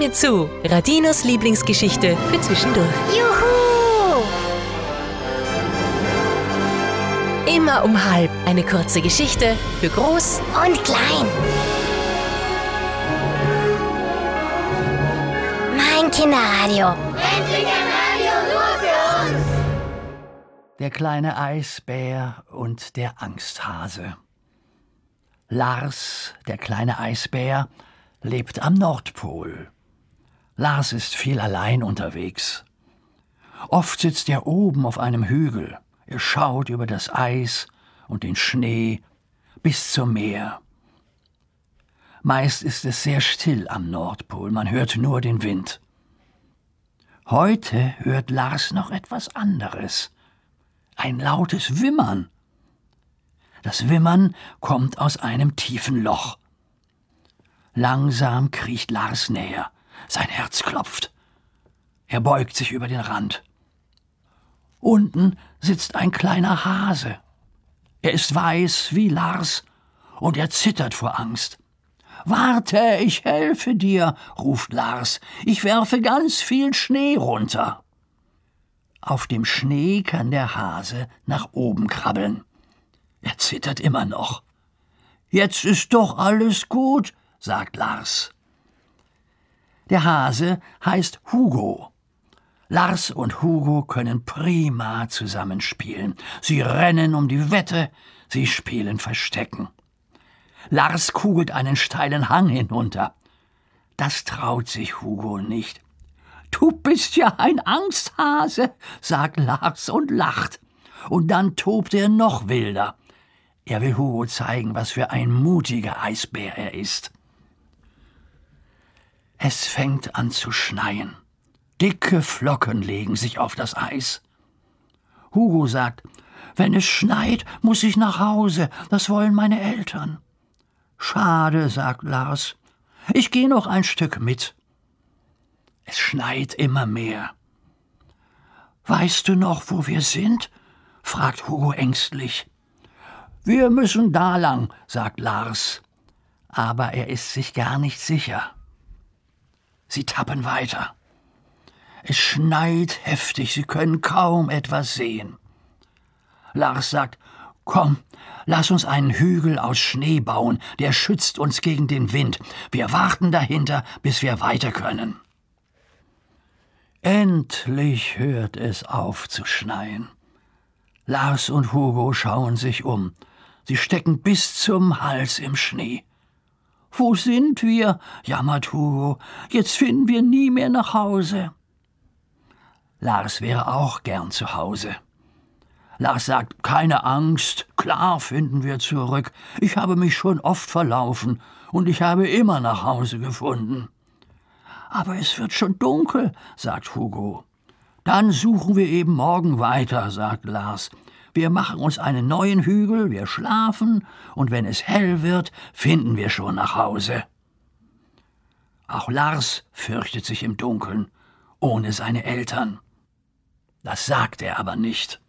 mir zu, Radinos Lieblingsgeschichte für zwischendurch. Juhu! Immer um 12:30 eine kurze Geschichte für Groß Und klein. Mein Kinderradio. Endlich ein Radio nur für uns! Der kleine Eisbär und der Angsthase. Lars, der kleine Eisbär, lebt am Nordpol. Lars ist viel allein unterwegs. Oft sitzt er oben auf einem Hügel. Er schaut über das Eis und den Schnee bis zum Meer. Meist ist es sehr still am Nordpol, man hört nur den Wind. Heute hört Lars noch etwas anderes. Ein lautes Wimmern. Das Wimmern kommt aus einem tiefen Loch. Langsam kriecht Lars näher. Sein Herz klopft. Er beugt sich über den Rand. Unten sitzt ein kleiner Hase. Er ist weiß wie Lars und er zittert vor Angst. »Warte, ich helfe dir«, ruft Lars. »Ich werfe ganz viel Schnee runter.« Auf dem Schnee kann der Hase nach oben krabbeln. Er zittert immer noch. »Jetzt ist doch alles gut«, sagt Lars. Der Hase heißt Hugo. Lars und Hugo können prima zusammenspielen. Sie rennen um die Wette, sie spielen Verstecken. Lars kugelt einen steilen Hang hinunter. Das traut sich Hugo nicht. »Du bist ja ein Angsthase«, sagt Lars und lacht. Und dann tobt er noch wilder. Er will Hugo zeigen, was für ein mutiger Eisbär er ist. Es fängt an zu schneien. Dicke Flocken legen sich auf das Eis. Hugo sagt, »Wenn es schneit, muss ich nach Hause, das wollen meine Eltern.« »Schade«, sagt Lars, »ich gehe noch ein Stück mit.« Es schneit immer mehr. »Weißt du noch, wo wir sind?«, fragt Hugo ängstlich. »Wir müssen da lang«, sagt Lars. Aber er ist sich gar nicht sicher. Sie tappen weiter. Es schneit heftig, sie können kaum etwas sehen. Lars sagt, »Komm, lass uns einen Hügel aus Schnee bauen, der schützt uns gegen den Wind. Wir warten dahinter, bis wir weiter können.« Endlich hört es auf zu schneien. Lars und Hugo schauen sich um. Sie stecken bis zum Hals im Schnee. »Wo sind wir?«, jammert Hugo. »Jetzt finden wir nie mehr nach Hause.« Lars wäre auch gern zu Hause. Lars sagt, »Keine Angst, klar finden wir zurück. Ich habe mich schon oft verlaufen und ich habe immer nach Hause gefunden.« »Aber es wird schon dunkel«, sagt Hugo. »Dann suchen wir eben morgen weiter«, sagt Lars. »Wir machen uns einen neuen Hügel, wir schlafen, und wenn es hell wird, finden wir schon nach Hause.« Auch Lars fürchtet sich im Dunkeln, ohne seine Eltern. Das sagt er aber nicht.